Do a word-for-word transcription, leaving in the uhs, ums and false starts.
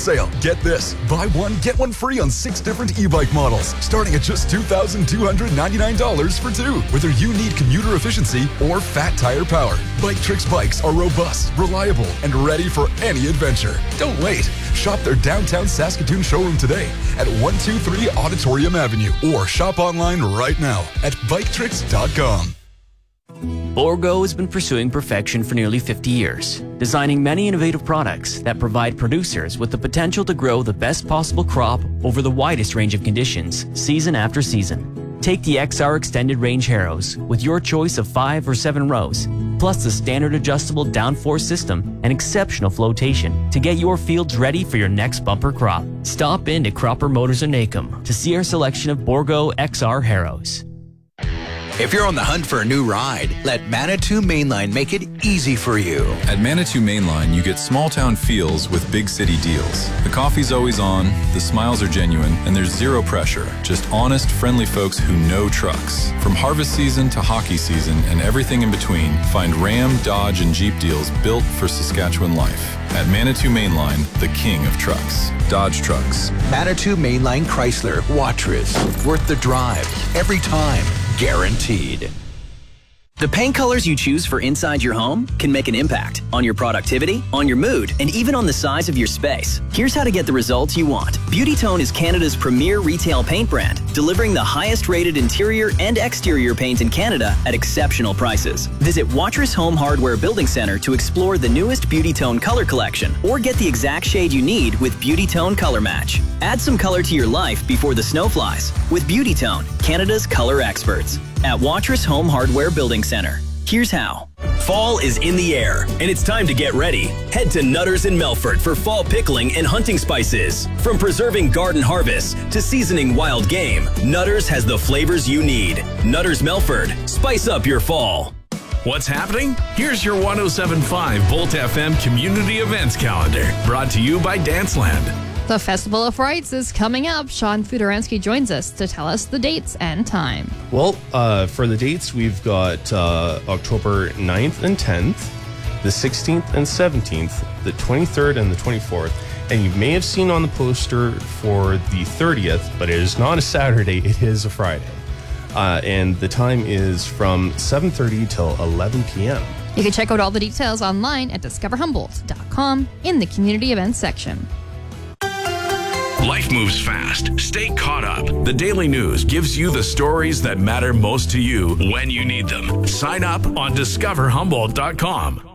sale. Get this, buy one, get one free on six different e-bike models, starting at just two thousand two hundred ninety-nine dollars for two. Whether you need commuter efficiency or fat tire power, Bike Tricks bikes are robust, reliable, and ready for any adventure. Don't wait. Shop their downtown Saskatoon showroom today at one two three Auditorium Avenue or shop online right now at bike tricks dot com. Bourgault has been pursuing perfection for nearly fifty years, designing many innovative products that provide producers with the potential to grow the best possible crop over the widest range of conditions, season after season. Take the X R Extended Range harrows with your choice of five or seven rows, plus the standard adjustable downforce system and exceptional flotation to get your fields ready for your next bumper crop. Stop in to Cropper Motors in Nacum to see our selection of Bourgault X R harrows. If you're on the hunt for a new ride, let Manitou Mainline make it easy for you. At Manitou Mainline, you get small town feels with big city deals. The coffee's always on, the smiles are genuine, and there's zero pressure. Just honest, friendly folks who know trucks. From harvest season to hockey season and everything in between, find Ram, Dodge, and Jeep deals built for Saskatchewan life. At Manitou Mainline, the king of trucks. Dodge Trucks. Manitou Mainline Chrysler, Watrous. Worth the drive. Every time. Guaranteed. The paint colors you choose for inside your home can make an impact on your productivity, on your mood, and even on the size of your space. Here's how to get the results you want. Beautytone is Canada's premier retail paint brand, delivering the highest rated interior and exterior paint in Canada at exceptional prices. Visit Watrous Home Hardware Building Center to explore the newest Beautytone color collection, or get the exact shade you need with Beautytone Color Match. Add some color to your life before the snow flies with Beautytone, Canada's color experts. At Watrous Home Hardware Building Center. Here's how. Fall is in the air, and it's time to get ready. Head to Nutters in Melfort for fall pickling and hunting spices. From preserving garden harvests to seasoning wild game, Nutters has the flavors you need. Nutters Melfort. Spice up your fall. What's happening? Here's your one oh seven point five Volt F M Community Events Calendar, brought to you by Danceland. The Festival of Frights is coming up. Sean Fudaransky joins us to tell us the dates and time. Well, uh, for the dates, we've got uh, October ninth and tenth, the sixteenth and seventeenth, the twenty-third and the twenty-fourth. And you may have seen on the poster for the thirtieth, but it is not a Saturday, it is a Friday. Uh, and the time is from seven thirty till eleven p.m. You can check out all the details online at discover humboldt dot com in the community events section. Life moves fast. Stay caught up. The Daily News gives you the stories that matter most to you when you need them. Sign up on discover humboldt dot com.